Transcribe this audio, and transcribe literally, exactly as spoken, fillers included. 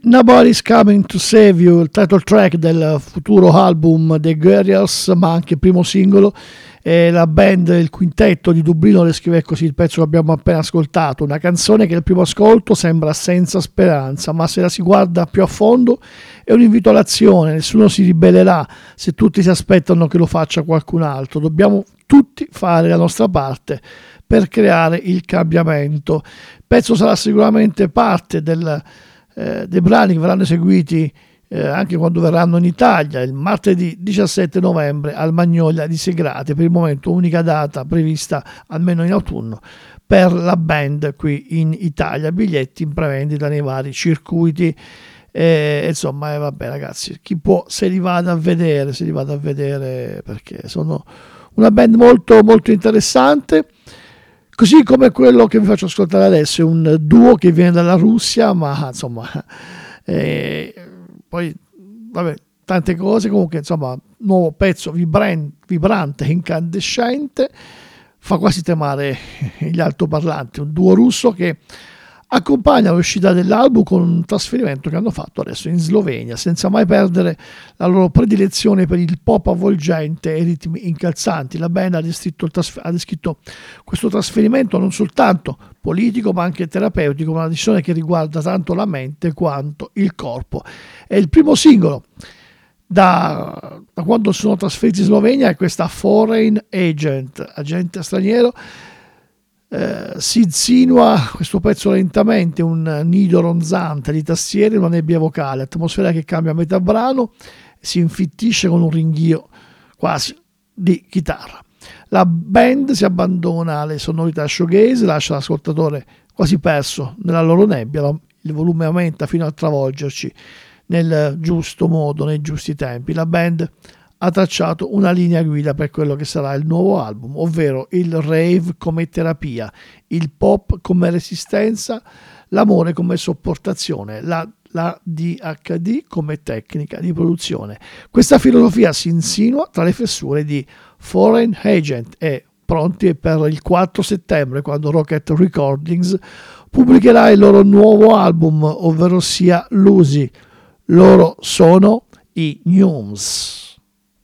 Nobody's Coming to Save You, il title track del futuro album The Guerrillas, ma anche primo singolo. E la band, il quintetto di Dublino, descrive così il pezzo che abbiamo appena ascoltato: una canzone che al primo ascolto sembra senza speranza, ma se la si guarda più a fondo è un invito all'azione. Nessuno si ribellerà se tutti si aspettano che lo faccia qualcun altro. Dobbiamo tutti fare la nostra parte per creare il cambiamento. Il pezzo sarà sicuramente parte del Eh, dei brani che verranno eseguiti eh, anche quando verranno in Italia il martedì diciassette novembre al Magnolia di Segrate, per il momento unica data prevista almeno in autunno per la band qui in Italia. Biglietti in prevendita nei vari circuiti, eh, insomma, eh, vabbè ragazzi, chi può se li vada a vedere, se li vada a vedere, perché sono una band molto molto interessante. Così come quello che vi faccio ascoltare adesso è un duo che viene dalla Russia, ma insomma, eh, poi vabbè, tante cose. Comunque, insomma, nuovo pezzo vibran- vibrante, incandescente, fa quasi tremare gli altoparlanti. Un duo russo che accompagna l'uscita dell'album con un trasferimento che hanno fatto adesso in Slovenia, senza mai perdere la loro predilezione per il pop avvolgente e i ritmi incalzanti. La band ha descritto, il trasfer- ha descritto questo trasferimento non soltanto politico ma anche terapeutico, una decisione che riguarda tanto la mente quanto il corpo. È il primo singolo da, da quando sono trasferiti in Slovenia, è questa Foreign Agent, agente straniero. Eh, si insinua questo pezzo lentamente, un nido ronzante di tastiere, una nebbia vocale, atmosfera che cambia a metà brano, si infittisce con un ringhio quasi di chitarra. La band si abbandona alle sonorità shoegaze, lascia l'ascoltatore quasi perso nella loro nebbia, il volume aumenta fino a travolgerci nel giusto modo, nei giusti tempi. La band ha tracciato una linea guida per quello che sarà il nuovo album, ovvero il rave come terapia, il pop come resistenza, l'amore come sopportazione, la, la D H D come tecnica di produzione. Questa filosofia si insinua tra le fessure di Foreign Agent e pronti per il quattro settembre, quando Rocket Recordings pubblicherà il loro nuovo album, ovvero sia Lucy. Loro sono i Neumes.